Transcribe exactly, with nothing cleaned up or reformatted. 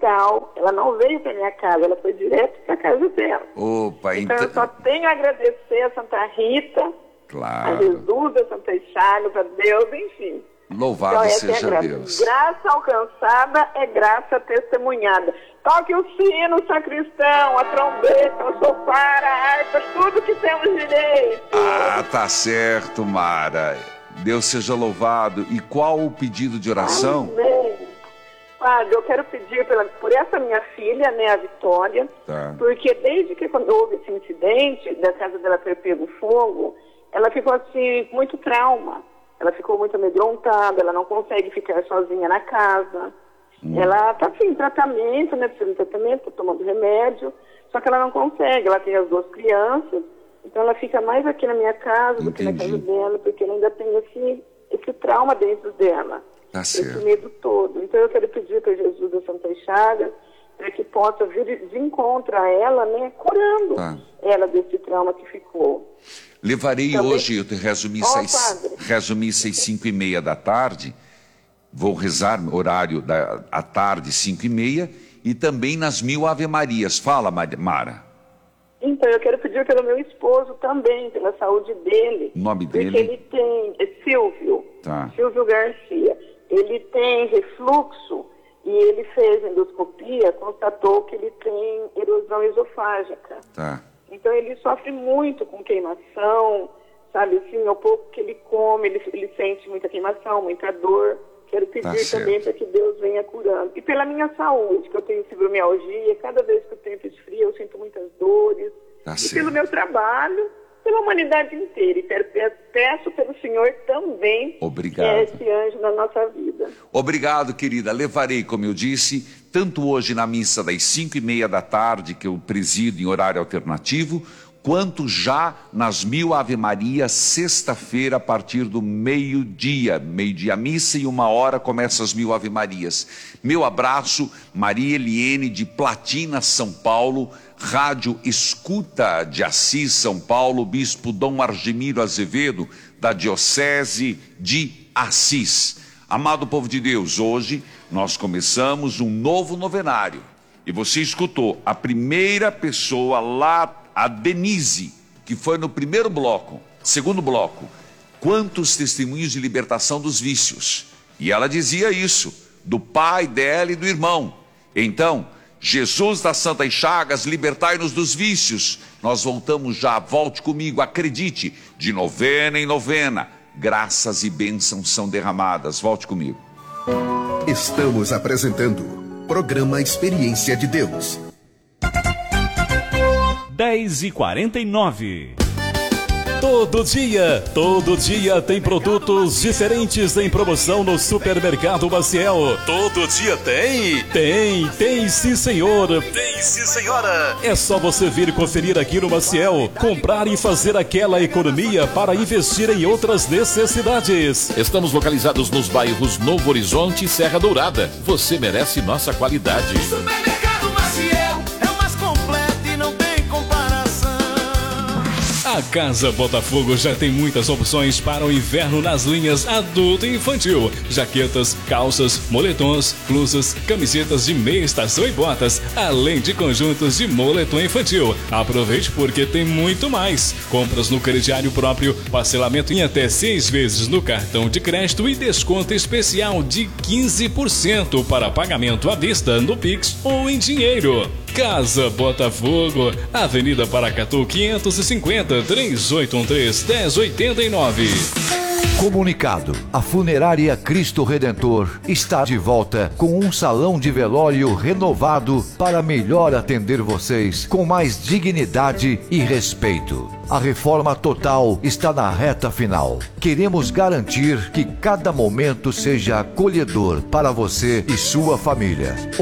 hospital, ela não veio para minha casa, ela foi direto para a casa dela. Opa, então, então eu só tenho a agradecer a Santa Rita, claro. a Jesus, a Santa Chagas, a Deus, enfim. Louvado então, seja é a graça. Deus. Graça alcançada é graça testemunhada. Toque o sino, o sacristão, a trombeta, o sofar, a harpa, tudo que temos direito. Ah, tá certo, Mara. Deus seja louvado. E qual o pedido de oração? Amém. Padre, eu quero pedir pela, por essa minha filha, né, a Vitória, tá. porque desde que quando houve esse incidente da casa dela ter pego fogo, ela ficou assim, com muito trauma. Ela ficou muito amedrontada, ela não consegue ficar sozinha na casa. Hum. Ela está assim, em tratamento, né, precisa de tratamento, tá tomando remédio, só que ela não consegue, ela tem as duas crianças, então ela fica mais aqui na minha casa do Entendi. que na casa dela, porque ela ainda tem esse, esse trauma dentro dela. Tá esse certo. medo todo. Então eu quero pedir para Jesus da Santa Chagas para que possa vir de encontro a ela, né, curando tá. ela desse trauma que ficou. Levarei Também... hoje, eu te resumi, oh, seis, resumi seis, cinco e meia da tarde, vou rezar horário da à tarde, cinco e meia, e também nas mil Ave Marias. Fala, Mara. Então, eu quero pedir pelo meu esposo também, pela saúde dele. O nome porque dele? Ele tem, é Silvio, tá. Silvio Garcia. Ele tem refluxo e ele fez endoscopia, constatou que ele tem erosão esofágica. Tá. Então ele sofre muito com queimação, sabe, assim, ao pouco que ele come, ele, ele sente muita queimação, muita dor. Quero pedir tá também para que Deus venha curando. E pela minha saúde, que eu tenho fibromialgia, cada vez que o tempo esfria eu sinto muitas dores. Tá e certo. pelo meu trabalho, pela humanidade inteira. E peço pelo Senhor também, Obrigado. que é esse anjo na nossa vida. Obrigado, querida. Levarei, como eu disse, tanto hoje na missa das cinco e meia da tarde, que eu presido em horário alternativo, quanto já nas mil Ave Maria, sexta-feira, a partir do meio-dia. Meio-dia missa e uma hora começa as mil Ave Marias. Meu abraço, Maria Eliene de Platina, São Paulo, Rádio Escuta de Assis, São Paulo, Bispo Dom Argemiro Azevedo, da Diocese de Assis. Amado povo de Deus, hoje nós começamos um novo novenário. E você escutou a primeira pessoa lá, a Denise, que foi no primeiro bloco, segundo bloco, quantos testemunhos de libertação dos vícios. E ela dizia isso, do pai dela e do irmão. Então, Jesus das Santas Chagas, libertai-nos dos vícios. Nós voltamos já, volte comigo, acredite, de novena em novena, graças e bênçãos são derramadas. Volte comigo. Estamos apresentando Programa Experiência de Deus. dez e quarenta e nove. Todo dia, todo dia tem produtos diferentes em promoção no Supermercado Maciel. Todo dia tem? Tem, tem sim senhor. Tem sim senhora. É só você vir conferir aqui no Maciel, comprar e fazer aquela economia para investir em outras necessidades. Estamos localizados nos bairros Novo Horizonte e Serra Dourada. Você merece nossa qualidade. Supermercado Maciel é o mais completo e não tem comparação. A Casa Botafogo já tem muitas opções para o inverno nas linhas adulto e infantil. Jaquetas, calças, moletons, blusas, camisetas de meia estação e botas, além de conjuntos de moletom infantil. Aproveite porque tem muito mais. Compras no crediário próprio, parcelamento em até seis vezes no cartão de crédito e desconto especial de quinze por cento para pagamento à vista no Pix ou em dinheiro. Casa Botafogo, Avenida Paracatu quinhentos e cinquenta, três oito um três, um zero oito nove. Comunicado: a Funerária Cristo Redentor está de volta com um salão de velório renovado para melhor atender vocês com mais dignidade e respeito. A reforma total está na reta final. Queremos garantir que cada momento seja acolhedor para você e sua família.